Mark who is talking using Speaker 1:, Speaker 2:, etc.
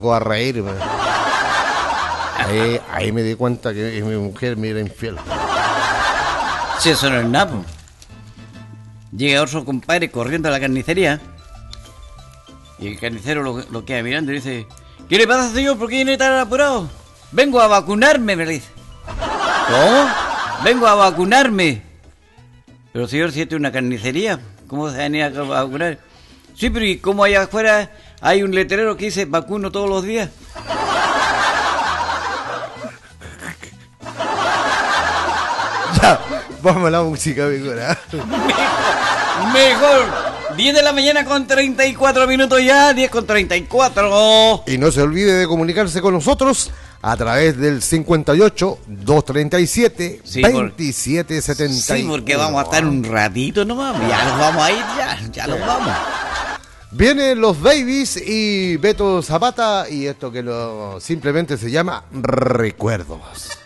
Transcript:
Speaker 1: a reírme. Ahí me di cuenta que mi mujer me era infiel.
Speaker 2: Si eso no es nada, po. Llega otro compadre corriendo a la carnicería y el carnicero lo queda mirando y dice: ¿qué le pasa, señor? ¿Por qué viene tan apurado? Vengo a vacunarme, me dice. ¿Cómo? Vengo a vacunarme. Pero señor, si esto es una carnicería, ¿cómo se venía a vacunar? Sí, pero ¿y cómo allá afuera hay un letrero que dice vacuno todos los días?
Speaker 1: Ya, vamos a la música, mejor.
Speaker 2: Mejor. 10 de la mañana con 34 minutos ya, 10 con 34.
Speaker 1: Y no se olvide de comunicarse con nosotros a través del 58-237-2771.
Speaker 2: Sí, porque vamos a estar un ratito nomás. Ya nos vamos a ir, ya nos vamos.
Speaker 1: Vienen los Babies y Beto Zapata y esto que simplemente se llama Recuerdos.